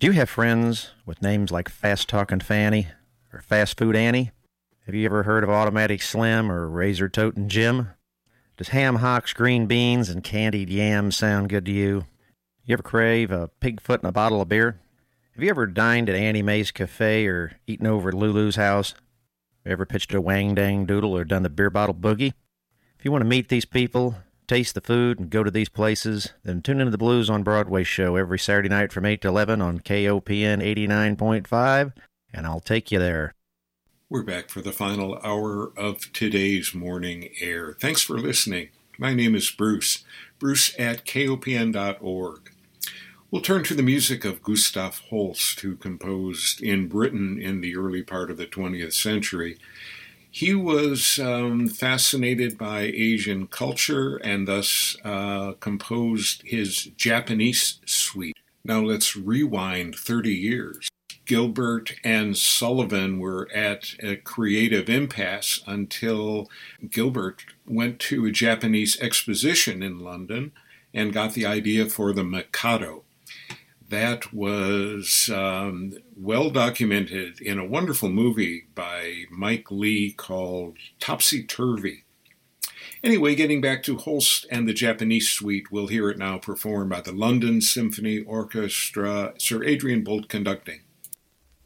Do you have friends with names like Fast Talking Fanny or Fast Food Annie? Have you ever heard of Automatic Slim or Razor Totin' Jim? Does ham hocks, green beans, and candied yams sound good to you? You ever crave a pig foot and a bottle of beer? Have you ever dined at Annie Mae's Cafe or eaten over at Lulu's house? Ever pitched a wang dang doodle or done the beer bottle boogie? If you want to meet these people, taste the food, and go to these places, then tune into the Blues on Broadway show every Saturday night from 8 to 11 on KOPN 89.5, and I'll take you there. We're back for the final hour of today's morning air. Thanks for listening. My name is Bruce at kopn.org. We'll turn to the music of Gustav Holst, who composed in Britain in the early part of the 20th century. He was fascinated by Asian culture and thus composed his Japanese suite. Now let's rewind 30 years. Gilbert and Sullivan were at a creative impasse until Gilbert went to a Japanese exposition in London and got the idea for the Mikado. That was well documented in a wonderful movie by Mike Leigh called Topsy Turvy. Anyway, getting back to Holst and the Japanese Suite, we'll hear it now performed by the London Symphony Orchestra, Sir Adrian Boult conducting.